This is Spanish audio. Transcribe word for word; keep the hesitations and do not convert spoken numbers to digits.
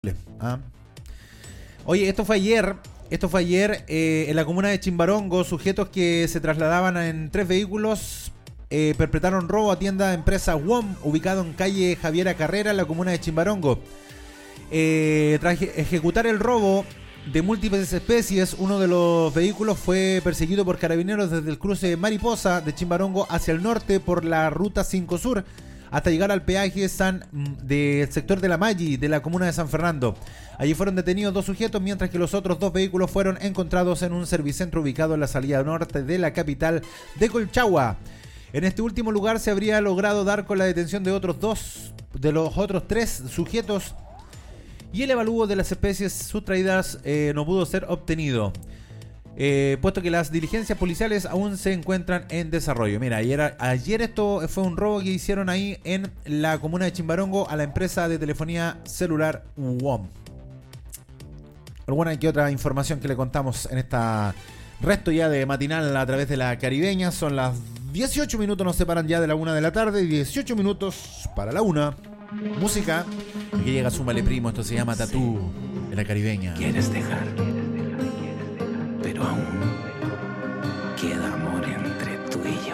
¿Ah? Oye, esto fue ayer. Esto fue ayer eh, en la comuna de Chimbarongo. Sujetos que se trasladaban en tres vehículos eh, perpetraron robo a tienda de empresa W O M, ubicado en calle Javiera Carrera, en la comuna de Chimbarongo. Eh, tras ejecutar el robo de múltiples especies, uno de los vehículos fue perseguido por carabineros desde el cruce Mariposa de Chimbarongo hacia el norte por la ruta cinco Sur, hasta llegar al peaje San del sector de La Maggi de la comuna de San Fernando. Allí fueron detenidos dos sujetos, mientras que los otros dos vehículos fueron encontrados en un servicentro ubicado en la salida norte de la capital de Colchagua. En este último lugar se habría logrado dar con la detención de otros dos, de los otros tres sujetos, y el evalúo de las especies sustraídas eh, no pudo ser obtenido. Eh, puesto que las diligencias policiales aún se encuentran en desarrollo. Mira, ayer, ayer esto fue un robo que hicieron ahí en la comuna de Chimbarongo a la empresa de telefonía celular W O M. Alguna que otra información que le contamos en esta resto ya de matinal a través de la Caribeña. Son las dieciocho minutos, nos separan ya de la una de la tarde, dieciocho minutos para la una. Música. Aquí llega Súmale Primo, esto se llama Tatú de la Caribeña. Quieres dejar, pero aún queda amor en